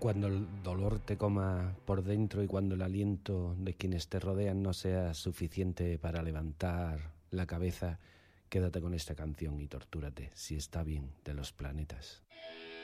Cuando el dolor te coma por dentro y cuando el aliento de quienes te rodean no sea suficiente para levantar la cabeza, quédate con esta canción y tortúrate, si está bien, de Los Planetas.